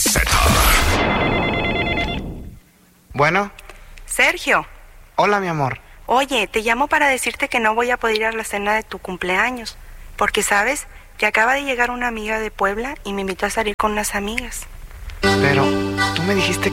Z. Bueno. Sergio. Hola, mi amor. Oye, te llamo para decirte que no voy a poder ir a la cena de tu cumpleaños. Porque, ¿sabes? Que acaba de llegar una amiga de Puebla y me invitó a salir con unas amigas. Pero tú me dijiste